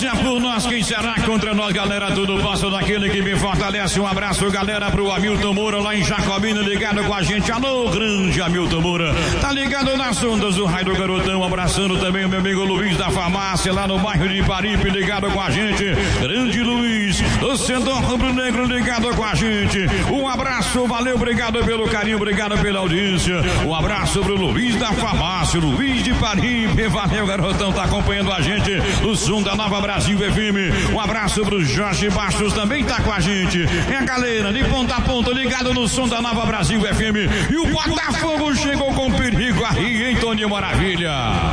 Se é por nós, quem será contra nós, galera? Tudo passa daquele que me fortalece. Um abraço, galera, pro Hamilton Moura lá em Jacobina, ligado com a gente. Alô, grande Hamilton Moura. Tá ligado nas ondas do Raio do Garotão. Abraçando também o meu amigo Luiz da Farmácia, lá no bairro de Paripe, ligado com a gente. Grande Luiz, do Centro Rubro Negro, ligado com a gente. Um abraço, valeu, obrigado pelo carinho, obrigado pela audiência. Um abraço pro Luiz da Farmácia, Luiz de Paripe. Valeu, garotão, tá acompanhando a gente. O som da Nova Brasil FM. Um abraço pro Jorge Bastos, também tá com a gente. É a galera de ponta a ponta ligado no som da Nova Brasil FM. E o Botafogo chegou com perigo aí, hein, Toninho Maravilha?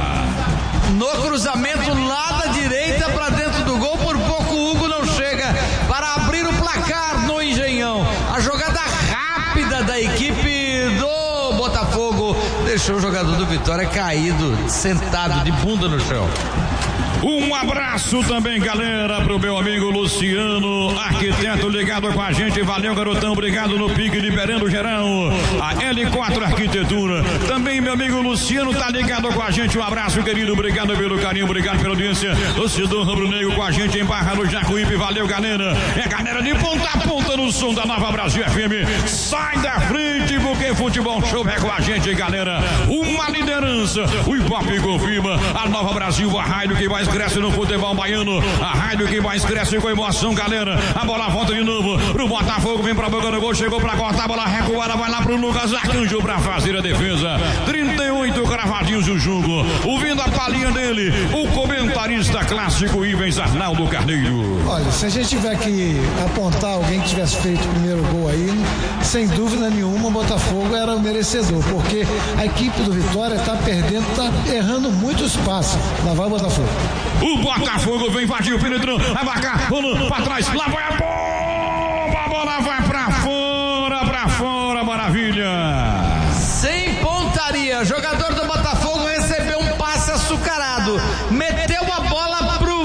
No cruzamento lá da direita para dentro do gol, por pouco o Hugo não chega para abrir o placar no Engenhão. A jogada rápida da equipe do Botafogo deixou o jogador do Vitória caído, sentado de bunda no chão. Um abraço também, galera, pro meu amigo Luciano, arquiteto ligado com a gente. Valeu, garotão, obrigado no pique, liberando geral. A L4 Arquitetura. Também meu amigo Luciano tá ligado com a gente. Um abraço, querido, obrigado pelo carinho, obrigado pela audiência. Torcedor Rubro Negro com a gente em Barra do Jacuípe. Valeu, galera. É galera de ponta a ponta no som da Nova Brasil FM. Sai da frente, porque futebol show é com a gente, galera. Uma liderança. O Ibope confirma. A Nova Brasil, a rádio que mais cresce no futebol baiano, a rádio que mais cresce com emoção, galera. A bola volta de novo pro Botafogo, vem pra boca do gol, chegou pra cortar, a bola recuada, vai lá pro Lucas Arcanjo pra fazer a defesa. 38 cravadinhos o jogo, ouvindo a palhinha dele, o comentarista clássico Ivens Arnaldo Carneiro. Olha, se a gente tiver que apontar alguém que tivesse feito o primeiro gol aí, sem dúvida nenhuma o Botafogo era o merecedor, porque a equipe do Vitória tá perdendo, tá errando muitos passes. Lá vai o Botafogo. O Botafogo vem, invadiu, penetrou, vai marcar, rolou pra trás, lá vai a bola vai pra fora, maravilha. Sem pontaria, jogador do Botafogo recebeu um passe açucarado, meteu a bola pro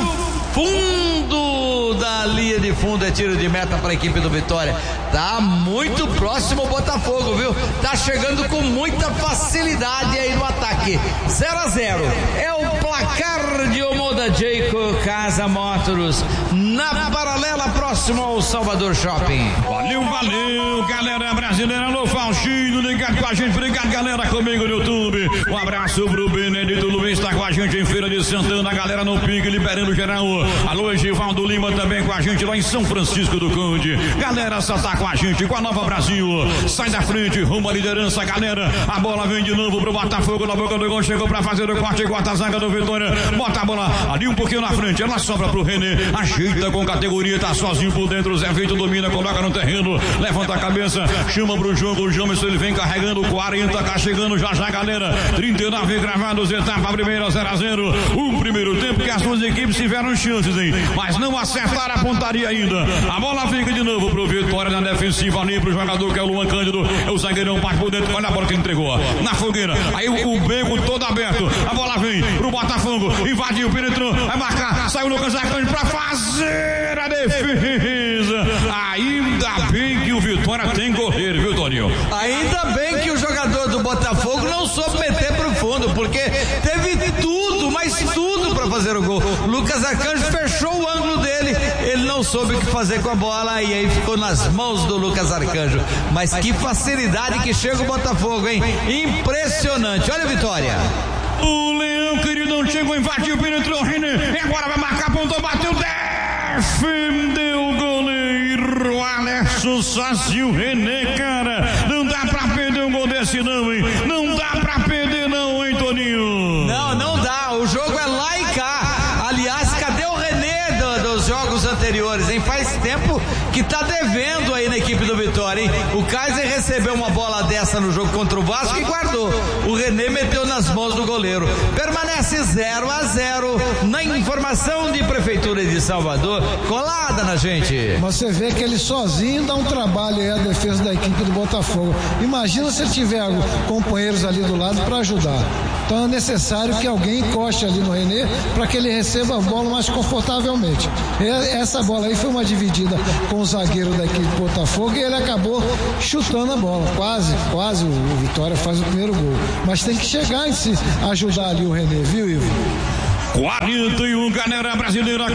fundo da linha de fundo, é tiro de meta para a equipe do Vitória. Tá muito próximo o Botafogo, viu? Tá chegando com muita facilidade aí no ataque. 0-0 é o placar de Omoda Jayco Casa Motors, na paralela, próximo ao Salvador Shopping. Valeu, galera brasileira. Alô, Faustino, ligado com a gente. Obrigado, galera, comigo no YouTube. Um abraço pro Benedito Luiz, tá com a gente em Feira de Santana, galera no pique, liberando geral. Alô, Givaldo Lima também com a gente lá em São Francisco do Conde. Galera, só tá com a gente com a Nova Brasil. Sai da frente, rumo à liderança, galera. A bola vem de novo pro Botafogo, na boca do gol, chegou pra fazer o corte, corta a zaga do Vitória. Bota a bola ali um pouquinho na frente, ela sobra pro René, ajeita com categoria, tá sozinho por dentro, o Zé Feito domina, coloca no terreno, levanta a cabeça, chama pro jogo, o Jamerson, ele vem carregando 40, tá chegando já, galera. 39 gravados, etapa primeira, 0-0. O primeiro tempo que as duas equipes tiveram chances, hein? Mas não acertaram a pontaria ainda. A bola fica de novo pro Vitória na defensiva ali pro jogador que é o Luan Cândido, é o zagueirão, parte por dentro, olha a bola que ele entregou, na fogueira, aí o beco todo aberto, a bola vem pro Botafogo, invadiu, penetrou, vai marcar, saiu o Lucas Arcanjo pra fazer a defesa. Ainda bem que o Vitória tem goleiro, viu, Toninho? Ainda bem que o jogador do Botafogo não soube meter pro fundo, porque teve tudo, mas tudo pra fazer o gol. Lucas Arcanjo fechou o ângulo dele, ele não soube o que fazer com a bola e aí ficou nas mãos do Lucas Arcanjo. Mas que facilidade que chega o Botafogo, hein? Impressionante. Olha a Vitória. O Leão, queridão, chegou, invadiu, penetrou, René, agora vai marcar, apontou, bateu, defendeu o goleiro Alisson sozinho, René, cara, não dá pra perder um gol desse não, hein? Não dá pra perder não, hein, Toninho? Não dá, o jogo é lá e cá. Aliás, cadê o René dos jogos anteriores, hein? Faz tempo que tá devendo aí na equipe do Vitória, hein? O Kaiser recebeu uma bola dessa no jogo contra o Vasco e guardou. O René meteu nas mãos do goleiro. Permanece 0-0 na informação de Prefeitura de Salvador, colada na gente. Você vê que ele sozinho dá um trabalho aí a defesa da equipe do Botafogo. Imagina se ele tiver companheiros ali do lado para ajudar. Então é necessário que alguém encoste ali no René para que ele receba a bola mais confortavelmente. Essa bola aí foi uma dividida com o zagueiro da equipe do Botafogo e ele acabou chutando a bola. Quase o Vitória faz o primeiro gol. Mas tem que chegar e se ajudar ali o René, viu, Ivo? 41, galera brasileira,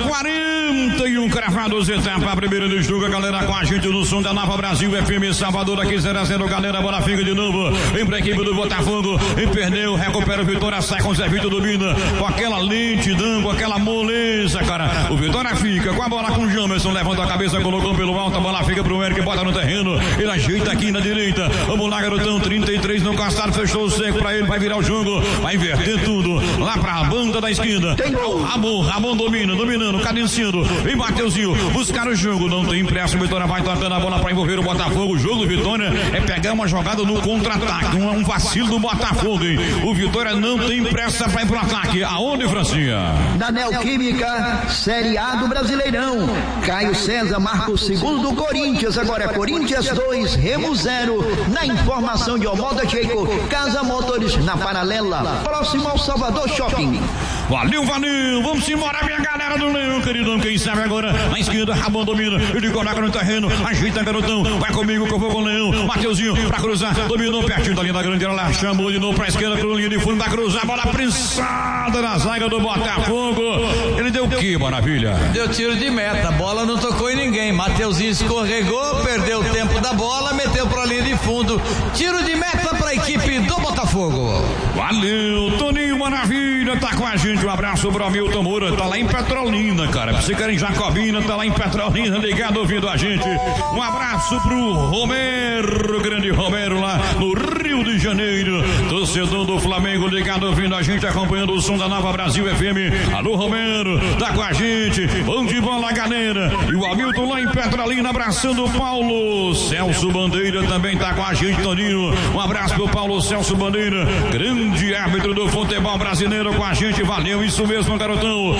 41 cravados, etapa primeira do jogo, a galera com a gente no som da Nova Brasil FM Salvador, aqui 0-0, galera, bola fica de novo, vem pra equipe do Botafogo, e perdeu, recupera o Vitória, sai com o Zé Vitor, domina, com aquela lentidão, com aquela moleza, cara, o Vitória fica com a bola com o Jamerson, levanta a cabeça, colocou pelo alto, a bola fica pro Eric, bota no terreno, ele ajeita aqui na direita, vamos lá, garotão, 33 no castado, fechou o seco pra ele, vai virar o jogo, vai inverter tudo, lá pra banda da esquerda, Ramon dominando, cadenciando, vem Mateuzinho, buscar o jogo, não tem pressa, o Vitória vai tocando a bola pra envolver o Botafogo, o jogo do Vitória é pegar uma jogada no contra-ataque, um vacilo do Botafogo, hein? O Vitória não tem pressa pra ir pro ataque, aonde, Francinha? Da Neoquímica, Série A do Brasileirão, Caio César marca o segundo do Corinthians, agora é Corinthians 2, Remo 0, na informação de Omoda Checo, Casa Motores, na Paralela, próximo ao Salvador Shopping. Valeu, vamos embora, minha galera do Leão, queridão, quem sabe agora, na esquerda, Ramon domina, ele coloca no terreno, ajeita, garotão, vai comigo que eu vou com o Leão, Mateuzinho, pra cruzar, dominou pertinho da linha da grande área, chamou de novo pra esquerda, pro linha de fundo, da cruzar, bola prensada na zaga do Botafogo, ele deu o que, maravilha? Deu tiro de meta, a bola não tocou em ninguém, Mateuzinho escorregou, perdeu o tempo da bola, meteu pra linha de fundo, tiro de meta pra equipe do Botafogo. Valeu, Toninho, maravilha, tá com a gente, um abraço pro Hamilton Moura, tá lá em Petrolina, cara, você quer em Jacobina, tá lá em Petrolina, ligado, ouvindo a gente, um abraço pro Romero, grande Romero lá no Rio de Janeiro, torcedor do Flamengo, ligado, ouvindo a gente, acompanhando o som da Nova Brasil FM, alô Romero, tá com a gente, bom de bola, galera, e o Hamilton lá em Petrolina, abraçando o Paulo Celso Bandeira, também tá com a gente, Toninho, um abraço pro Paulo Celso Bandeira, grande árbitro do futebol brasileiro com a gente, valeu, isso mesmo, garotão,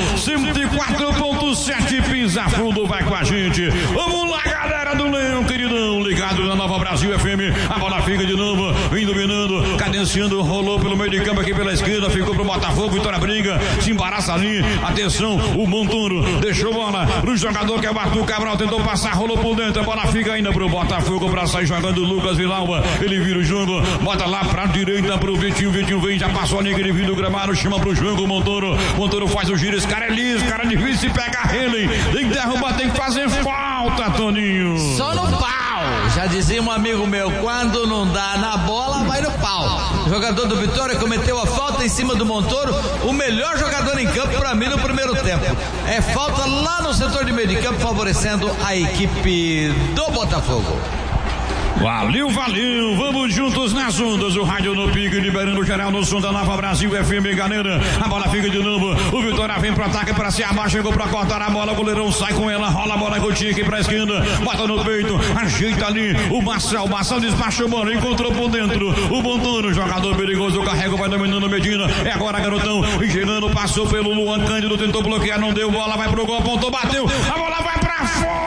104.7 Pisa Fundo vai com a gente, vamos lá, galera do Leão, queridão, ligado na Nova Brasil FM, a bola fica de novo, vem dominando, cadenciando, rolou pelo meio de campo aqui pela esquerda, ficou pro Botafogo, Vitória briga, se embaraça ali, atenção, o Montoro, deixou bola pro jogador que é o Arthur Cabral, tentou passar, rolou por dentro, a bola fica ainda pro Botafogo, pra sair jogando o Lucas Vilauba, ele vira o jogo, bota lá pra direita pro Vitinho vem, já passou ali, ele vira o gramado, chama pro jogo, Montoro faz o giro, esse cara é liso, cara difícil de pegar ele, tem que derrubar, tem que fazer falta, Toninho. Só no pau, já dizia um amigo meu, quando não dá na bola, vai no pau. O jogador do Vitória cometeu a falta em cima do Montoro, o melhor jogador em campo pra mim no primeiro tempo. É falta lá no setor de meio de campo, favorecendo a equipe do Botafogo. Valeu, vamos juntos nas ondas, o rádio no pique, liberando geral no som da Nova Brasil FM, galera, a bola fica de novo, o Vitória vem pro ataque, pra se abaixo, chegou pra cortar a bola, o goleirão sai com ela, rola a bola com o Tique pra esquerda, bota no peito, ajeita ali, o Marcel despachou a bola, encontrou por dentro, o Montoro, jogador perigoso, carrega, vai dominando Medina, é agora, garotão, chegando, passou pelo Luan Cândido, tentou bloquear, não deu bola, vai pro gol, apontou, bateu, a bola vai pra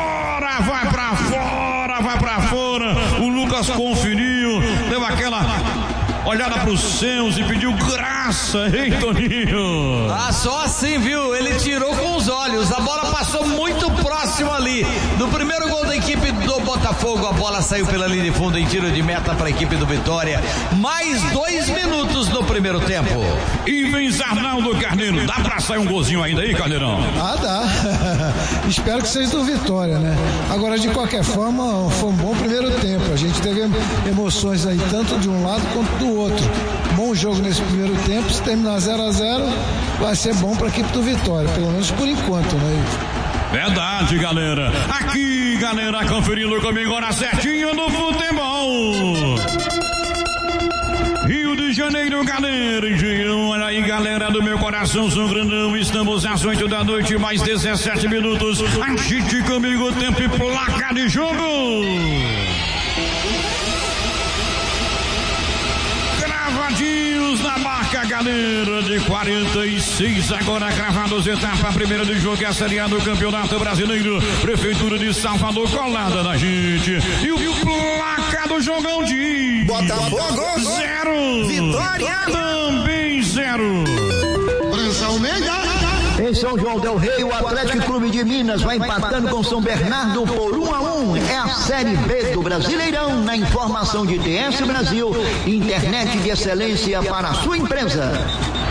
fora, o Lucas conferiu, deu aquela olhada pros céus e pediu graça, hein, Toninho? Ah, só assim, viu? Ele tirou com os olhos, a bola passou muito próximo ali, no primeiro gol da equipe do Botafogo, a bola saiu pela linha de fundo em tiro de meta para a equipe do Vitória, mais 2 minutos no primeiro tempo. E vem Arnaldo Carneiro, dá pra sair um golzinho ainda aí, Caldeirão? Ah, dá. Espero que seja do Vitória, né? Agora, de qualquer forma, foi um bom primeiro tempo, a gente teve emoções aí, tanto de um lado quanto do outro. Bom jogo nesse primeiro tempo, se terminar 0-0, vai ser bom para a equipe do Vitória, pelo menos por enquanto, né? Verdade, galera. Aqui, galera, conferindo comigo na certinho do futebol. Rio de Janeiro, galera, olha aí, galera do meu coração, São Grandão, estamos às 8 da noite, mais 17 minutos, agite comigo, tempo e placa de jogo. Gravadinhos na marca, galera, de 46, agora gravados, etapa primeira do jogo, é a Série A do Campeonato Brasileiro, Prefeitura de Salvador, colada da gente, e o placa do jogão de Botafogo 0, Vitória também 0. França Almeida. Em São João del Rei, o Atlético Clube de Minas vai empatando com São Bernardo por 1-1. É a Série B do Brasileirão, na informação de TS Brasil, internet de excelência para a sua empresa.